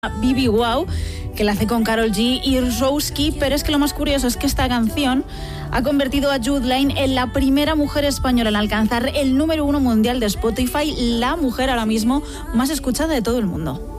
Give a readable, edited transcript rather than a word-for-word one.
Bibi Wow, que la hace con Karol G y Rowski, pero es que lo más curioso es que esta canción ha convertido a Jude Laine en la primera mujer española en alcanzar el número 1 mundial de Spotify, la mujer ahora mismo más escuchada de todo el mundo.